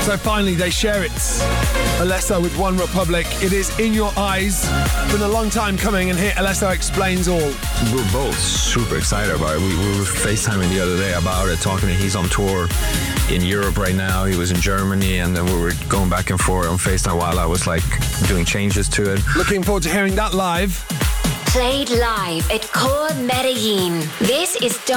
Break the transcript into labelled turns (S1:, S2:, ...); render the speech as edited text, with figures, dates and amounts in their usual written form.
S1: So finally they share it. Alesso with One Republic. It is In Your Eyes. Been a long time coming, and here Alesso explains all.
S2: We're both super excited about it. We were FaceTiming the other day about it, talking. He's on tour in Europe right now. He was in Germany, and then we were going back and forth on FaceTime while I was like doing changes to it.
S1: Looking forward to hearing that live.
S3: Played live at Core Medellin. This is